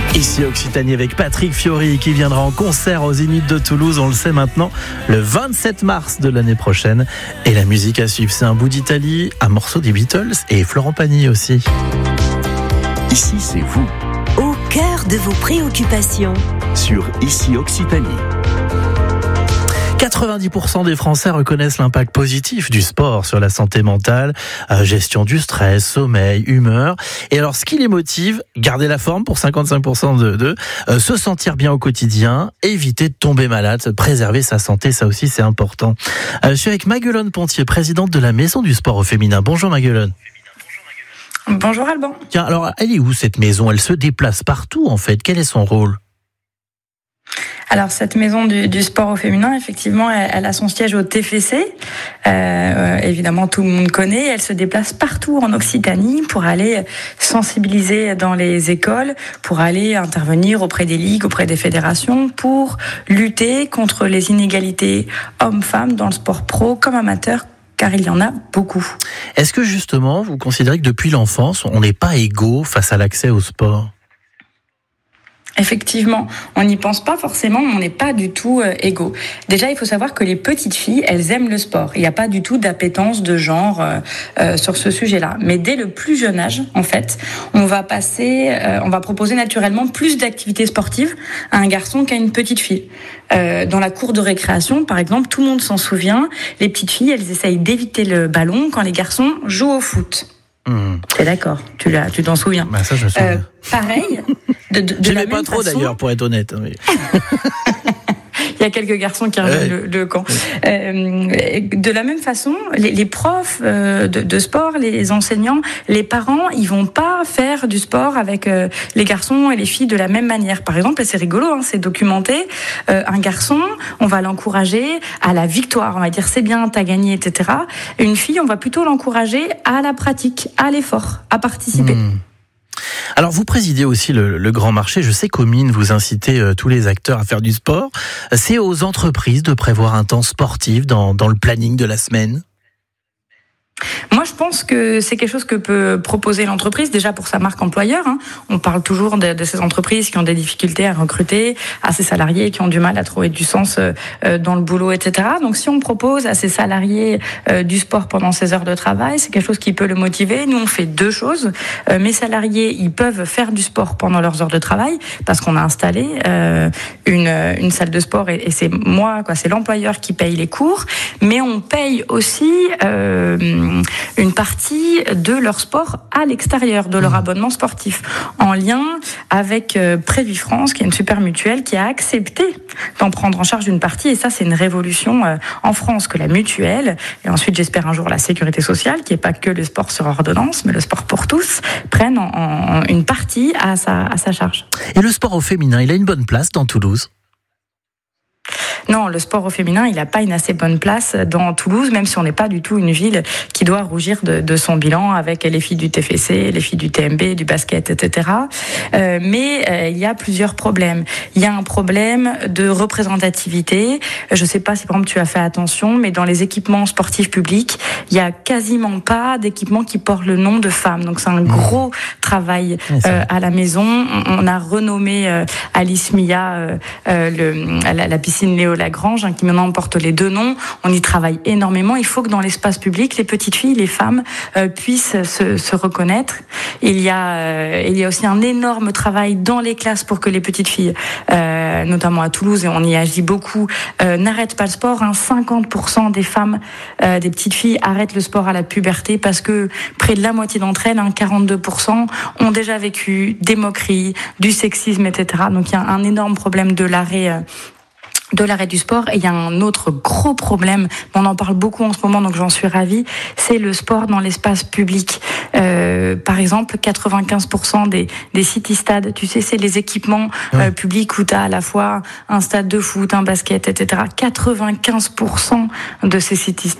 Ici Occitanie avec Patrick Fiori qui viendra en concert au Zénith de Toulouse, on le sait maintenant, le 27 mars de l'année prochaine. Et la musique à suivre, c'est un bout d'Italie, un morceau des Beatles et Florent Pagny aussi. Ici, c'est vous. Au cœur de vos préoccupations. Sur Ici Occitanie. 90% des Français reconnaissent l'impact positif du sport sur la santé mentale, gestion du stress, sommeil, humeur. Et alors, ce qui les motive, garder la forme pour 55% d'eux, se sentir bien au quotidien, éviter de tomber malade, préserver sa santé, ça aussi c'est important. Je suis avec Maguelone Pontier, présidente de la Maison du Sport au Féminin. Bonjour Maguelone. Bonjour Alban. Tiens, alors elle est où cette maison ? Elle se déplace partout en fait. Quel est son rôle ? Alors cette maison du sport au féminin, effectivement, elle a son siège au TFC. Évidemment, tout le monde connaît. Elle se déplace partout en Occitanie pour aller sensibiliser dans les écoles, pour aller intervenir auprès des ligues, auprès des fédérations, pour lutter contre les inégalités hommes-femmes dans le sport pro comme amateur, car il y en a beaucoup. Est-ce que justement, vous considérez que depuis l'enfance, on n'est pas égaux face à l'accès au sport ? Effectivement, on n'y pense pas forcément, mais on n'est pas du tout égaux. Déjà, il faut savoir que les petites filles, elles aiment le sport. Il n'y a pas du tout d'appétence de genre sur ce sujet-là. Mais dès le plus jeune âge, en fait, on va proposer naturellement plus d'activités sportives à un garçon qu'à une petite fille. Dans la cour de récréation, par exemple, tout le monde s'en souvient, les petites filles, elles essayent d'éviter le ballon quand les garçons jouent au foot. T'es d'accord, tu t'en souviens. Bah ça, je me souviens. Pareil. Je n'aimais pas trop d'ailleurs, pour être honnête. Mais... Il y a quelques garçons qui rejoignent le camp. De la même façon, les profs de sport, les enseignants, les parents, ils vont pas faire du sport avec les garçons et les filles de la même manière. Par exemple, et c'est rigolo, c'est documenté. Un garçon, on va l'encourager à la victoire. On va dire c'est bien, t'as gagné, etc. Une fille, on va plutôt l'encourager à la pratique, à l'effort, à participer. Alors vous présidez aussi le Grand Marché, je sais qu'au Mines vous incitez tous les acteurs à faire du sport. C'est aux entreprises de prévoir un temps sportif dans le planning de la semaine ? Moi, je pense que c'est quelque chose que peut proposer l'entreprise, déjà pour sa marque employeur. On parle toujours de ces entreprises qui ont des difficultés à recruter, à ces salariés qui ont du mal à trouver du sens dans le boulot, etc. Donc, si on propose à ces salariés du sport pendant ses heures de travail, c'est quelque chose qui peut le motiver. Nous, on fait deux choses. Mes salariés, ils peuvent faire du sport pendant leurs heures de travail parce qu'on a installé une salle de sport et c'est moi, c'est l'employeur qui paye les cours. Mais on paye aussi une partie de leur sport à l'extérieur, de leur abonnement sportif, en lien avec Prévie France, qui est une super mutuelle, qui a accepté d'en prendre en charge une partie. Et ça, c'est une révolution en France, que la mutuelle, et ensuite j'espère un jour la sécurité sociale, qui n'est pas que le sport sur ordonnance, mais le sport pour tous, prennent en une partie à sa charge. Et le sport au féminin, il a une bonne place dans Toulouse ? Non, le sport au féminin, il n'a pas une assez bonne place dans Toulouse, même si on n'est pas du tout une ville qui doit rougir de son bilan avec les filles du TFC, les filles du TMB, du basket, etc. Mais il y a plusieurs problèmes. Il y a un problème de représentativité. Je ne sais pas si, par exemple, tu as fait attention, mais dans les équipements sportifs publics, il n'y a quasiment pas d'équipements qui portent le nom de femmes. Donc, c'est un gros travail à la maison. On a renommé Alice Mia la piscine Léo Lagrange, qui maintenant porte les deux noms. On y travaille énormément. Il faut que dans l'espace public, les petites filles, les femmes puissent se reconnaître. Il y a aussi un énorme travail dans les classes pour que les petites filles, notamment à Toulouse, et on y agit beaucoup, n'arrêtent pas le sport. 50% des femmes, des petites filles, arrêtent le sport à la puberté parce que près de la moitié d'entre elles, 42%, ont déjà vécu des moqueries, du sexisme, etc. Donc il y a un énorme problème de l'arrêt du sport. Et il y a un autre gros problème, on en parle beaucoup en ce moment, donc j'en suis ravie, c'est le sport dans l'espace public. Par exemple, 95% des city-stades, tu sais, c'est les équipements publics où tu as à la fois un stade de foot, un basket, etc. 95% de ces city-stades